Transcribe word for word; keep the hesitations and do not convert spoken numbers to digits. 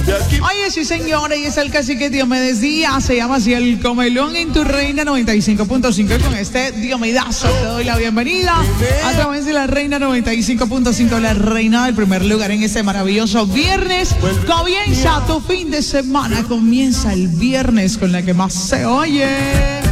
Oye, sí, señores, y es el cacique Diomedes Díaz, se llama así el comelón en tu Reina noventa y cinco punto cinco. Y con este Diomedazo te doy la bienvenida a través de la Reina noventa y cinco punto cinco, la reina del primer lugar en este maravilloso viernes. Comienza tu fin de semana, comienza el viernes con la que más se oye.